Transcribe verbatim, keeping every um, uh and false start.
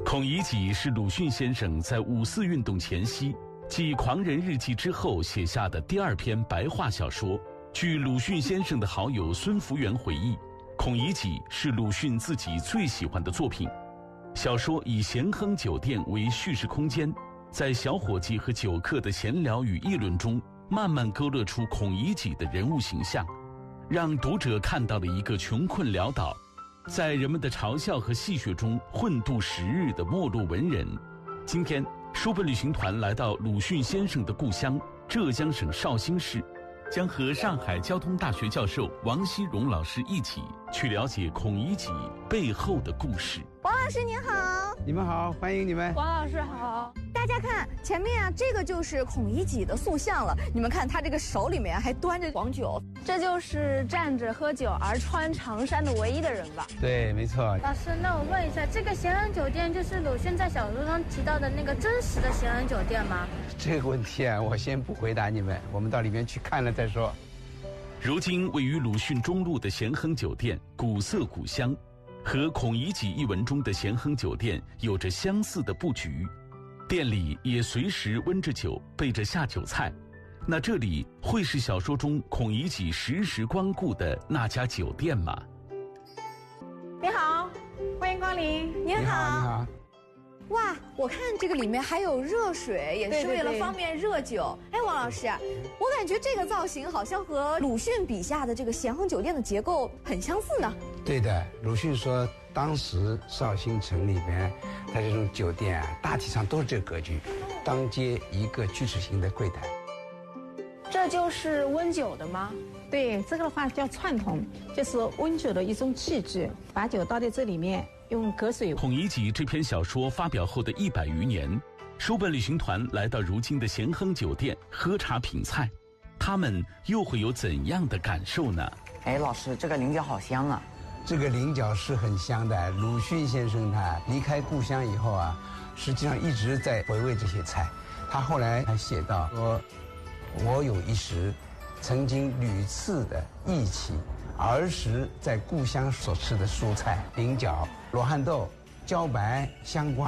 孔乙己是鲁迅先生在五四运动前夕继《狂人日记》之后写下的第二篇白话小说。据鲁迅先生的好友孙福元回忆，孔乙己是鲁迅自己最喜欢的作品。小说以咸亨酒店为叙事空间，在小伙计和酒客的闲聊与议论中，慢慢勾勒出孔乙己的人物形象，让读者看到了一个穷困潦倒，在人们的嘲笑和戏谑中混度时日的没落文人。今天书本旅行团来到鲁迅先生的故乡浙江省绍兴市，将和上海交通大学教授王希荣老师一起去了解孔乙己背后的故事。 王老师您好。 你们好，欢迎你们。 王老师好。大家看前面啊，这个就是孔乙己的塑像了。你们看他这个手里面还端着黄酒， 这就是站着喝酒而穿长衫的唯一的人吧？ 对，没错。 老师，那我问一下，这个咸亨酒店就是鲁迅在小说中提到的那个真实的咸亨酒店吗？ 这个问题啊，我先不回答你们，我们到里面去看了再说。 如今位于鲁迅中路的咸亨酒店古色古香，和孔乙己一文中的咸亨酒店有着相似的布局，店里也随时温着酒，备着下酒菜。那这里会是小说中孔乙己时时光顾的那家酒店吗？ 你好，欢迎光临。 您好。 你好，你好。 哇，我看这个里面还有热水，也是为了方便热酒。哎，王老师，我感觉这个造型好像和鲁迅笔下的这个咸亨酒店的结构很相似呢。 对的，鲁迅说当时绍兴城里边它这种酒店啊，大体上都是这个格局，当街一个锯齿形的柜台。 这就是温酒的吗？ 对，这个的话叫串桶，就是温酒的一种器具，把酒倒在这里面，用隔水。 孔乙己这篇小说发表后的一百余年，书本旅行团来到如今的咸亨酒店喝茶品菜，他们又会有怎样的感受呢？ 哎，老师，这个菱角好香啊！ 这个菱角是很香的。鲁迅先生他离开故乡以后啊，实际上一直在回味这些菜。他后来还写道说，我有一时曾经屡次的忆起儿时在故乡所吃的蔬菜，菱角、罗汉豆、茭白、香瓜。